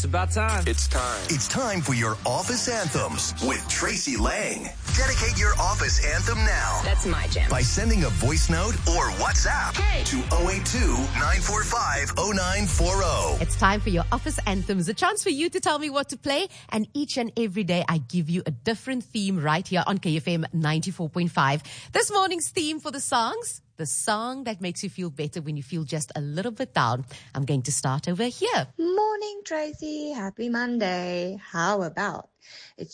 It's about time. It's time. It's time for your office anthems with Tracy Lang. Dedicate your office anthem now. That's my jam. By sending a voice note or WhatsApp to 082-945-0940. It's time for your office anthems, a chance for you to tell me what to play. And each and every day, I give you a different theme right here on KFM 94.5. This morning's theme for the songs, the song that makes you feel better when you feel just a little bit down. I'm going to start over here. Morning, Tracy. Happy Monday. How about it's